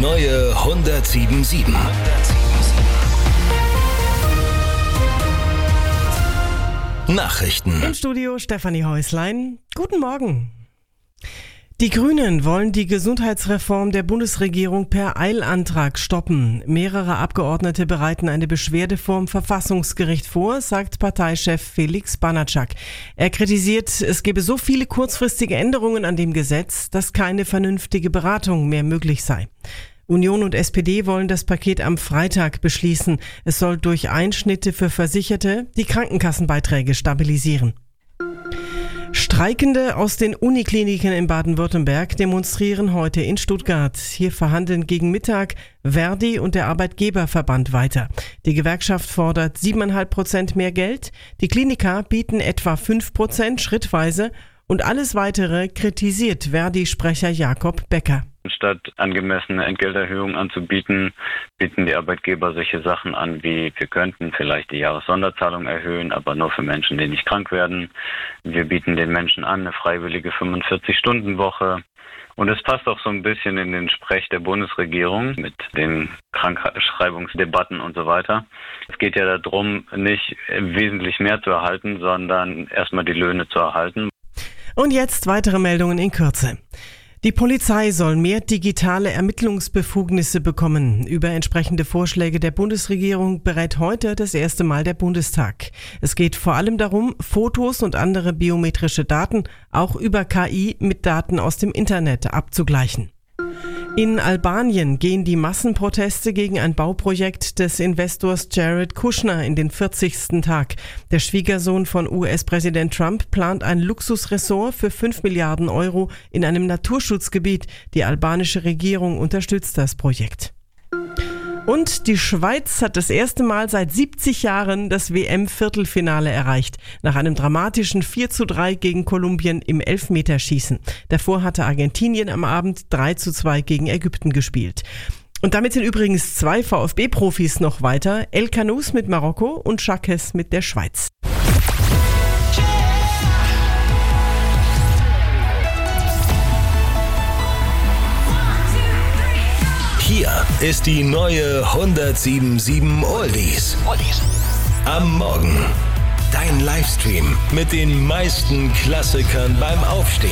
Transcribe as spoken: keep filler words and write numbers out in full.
neue hundertsieben sieben. Nachrichten. Im Studio Stefanie Häuslein. Guten Morgen. Die Grünen wollen die Gesundheitsreform der Bundesregierung per Eilantrag stoppen. Mehrere Abgeordnete bereiten eine Beschwerde vorm Verfassungsgericht vor, sagt Parteichef Felix Banatschak. Er kritisiert, es gebe so viele kurzfristige Änderungen an dem Gesetz, dass keine vernünftige Beratung mehr möglich sei. Union und S P D wollen das Paket am Freitag beschließen. Es soll durch Einschnitte für Versicherte die Krankenkassenbeiträge stabilisieren. Streikende aus den Unikliniken in Baden-Württemberg demonstrieren heute in Stuttgart. Hier verhandeln gegen Mittag Verdi und der Arbeitgeberverband weiter. Die Gewerkschaft fordert siebeneinhalb Prozent mehr Geld. Die Kliniker bieten etwa fünf Prozent schrittweise und alles Weitere kritisiert Verdi-Sprecher Jakob Becker. Statt angemessene Entgelterhöhungen anzubieten, bieten die Arbeitgeber solche Sachen an wie, wir könnten vielleicht die Jahressonderzahlung erhöhen, aber nur für Menschen, die nicht krank werden. Wir bieten den Menschen an eine freiwillige fünfundvierzig-Stunden-Woche. Und es passt auch so ein bisschen in den Sprech der Bundesregierung mit den Krankschreibungsdebatten und so weiter. Es geht ja darum, nicht wesentlich mehr zu erhalten, sondern erstmal die Löhne zu erhalten. Und jetzt weitere Meldungen in Kürze. Die Polizei soll mehr digitale Ermittlungsbefugnisse bekommen. Über entsprechende Vorschläge der Bundesregierung berät heute das erste Mal der Bundestag. Es geht vor allem darum, Fotos und andere biometrische Daten auch über K I mit Daten aus dem Internet abzugleichen. In Albanien gehen die Massenproteste gegen ein Bauprojekt des Investors Jared Kushner in den vierzigsten Tag. Der Schwiegersohn von U S-Präsident Trump plant ein Luxusressort für fünf Milliarden Euro in einem Naturschutzgebiet. Die albanische Regierung unterstützt das Projekt. Und die Schweiz hat das erste Mal seit siebzig Jahren das W M-Viertelfinale erreicht. Nach einem dramatischen vier zu drei gegen Kolumbien im Elfmeterschießen. Davor hatte Argentinien am Abend drei zu zwei gegen Ägypten gespielt. Und damit sind übrigens zwei VfB-Profis noch weiter. El Kanous mit Marokko und Schakes mit der Schweiz. Hier ist die neue hundertsieben sieben Oldies. Am Morgen. Dein Livestream mit den meisten Klassikern beim Aufstehen.